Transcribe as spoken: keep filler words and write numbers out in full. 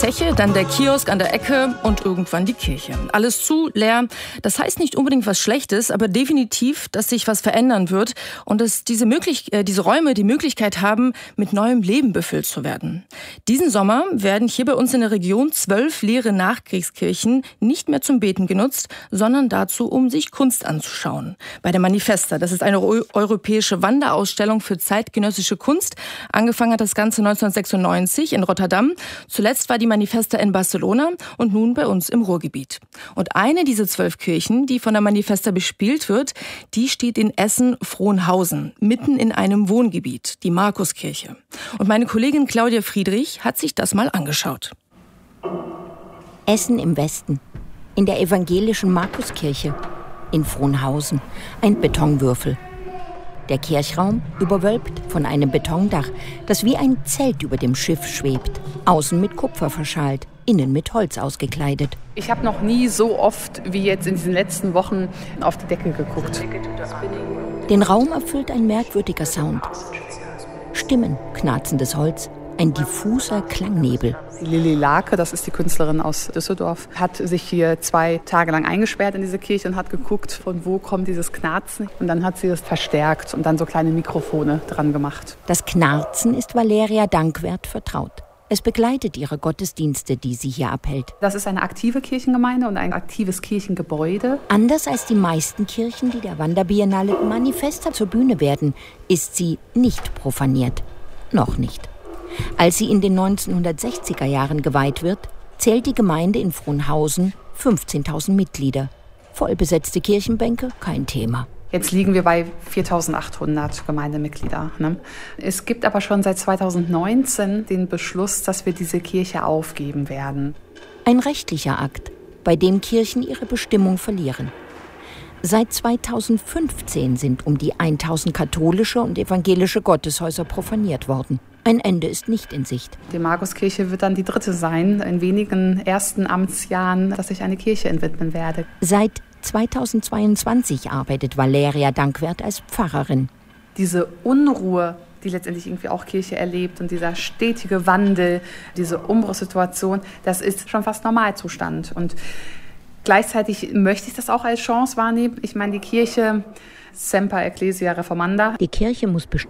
Zeche, dann der Kiosk an der Ecke und irgendwann die Kirche. Alles zu, leer. Das heißt nicht unbedingt was Schlechtes, aber definitiv, dass sich was verändern wird und dass diese, möglich- äh, diese Räume die Möglichkeit haben, mit neuem Leben befüllt zu werden. Diesen Sommer werden hier bei uns in der Region zwölf leere Nachkriegskirchen nicht mehr zum Beten genutzt, sondern dazu, um sich Kunst anzuschauen. Bei der Manifesta, das ist eine eu- europäische Wanderausstellung für zeitgenössische Kunst. Angefangen hat das Ganze neunzehnhundertsechsundneunzig in Rotterdam. Zuletzt war die Manifesta in Barcelona und nun bei uns im Ruhrgebiet. Und eine dieser zwölf Kirchen, die von der Manifesta bespielt wird, die steht in Essen-Frohnhausen, mitten in einem Wohngebiet, die Markuskirche. Und meine Kollegin Claudia Friedrich hat sich das mal angeschaut. Essen im Westen, in der evangelischen Markuskirche, in Frohnhausen, ein Betonwürfel. Der Kirchraum überwölbt von einem Betondach, das wie ein Zelt über dem Schiff schwebt, außen mit Kupfer verschalt, innen mit Holz ausgekleidet. Ich habe noch nie so oft wie jetzt in diesen letzten Wochen auf die Decke geguckt. Den Raum erfüllt ein merkwürdiger Sound. Stimmen, knarzendes Holz, ein diffuser Klangnebel. Lilly Lake, das ist die Künstlerin aus Düsseldorf, hat sich hier zwei Tage lang eingesperrt in diese Kirche und hat geguckt, von wo kommt dieses Knarzen. Und dann hat sie es verstärkt und dann so kleine Mikrofone dran gemacht. Das Knarzen ist Valeria Dankwert vertraut. Es begleitet ihre Gottesdienste, die sie hier abhält. Das ist eine aktive Kirchengemeinde und ein aktives Kirchengebäude. Anders als die meisten Kirchen, die der Wanderbiennale Manifesta zur Bühne werden, ist sie nicht profaniert. Noch nicht. Als sie in den neunzehnhundertsechziger Jahren geweiht wird, zählt die Gemeinde in Frohnhausen fünfzehntausend Mitglieder. Vollbesetzte Kirchenbänke, kein Thema. Jetzt liegen wir bei viertausendachthundert Gemeindemitglieder. Ne? Es gibt aber schon seit zweitausendneunzehn den Beschluss, dass wir diese Kirche aufgeben werden. Ein rechtlicher Akt, bei dem Kirchen ihre Bestimmung verlieren. Seit zweitausendfünfzehn sind um die tausend katholische und evangelische Gotteshäuser profaniert worden. Ein Ende ist nicht in Sicht. Die Markuskirche wird dann die dritte sein, in wenigen ersten Amtsjahren, dass ich eine Kirche entwidmen werde. Seit zweitausendzweiundzwanzig arbeitet Valeria Dankwert als Pfarrerin. Diese Unruhe, die letztendlich irgendwie auch Kirche erlebt und dieser stetige Wandel, diese Umbruchssituation, das ist schon fast Normalzustand. Und gleichzeitig möchte ich das auch als Chance wahrnehmen. Ich meine, die Kirche, Semper Ecclesia Reformanda. Die Kirche muss bestimmt